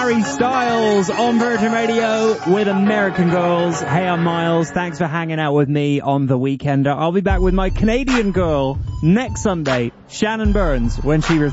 Harry Styles on Virgin Radio with American Girls. Hey, I'm Miles. Thanks for hanging out with me on The Weekender. I'll be back with my Canadian girl next Sunday, Shannon Burns, when she returns.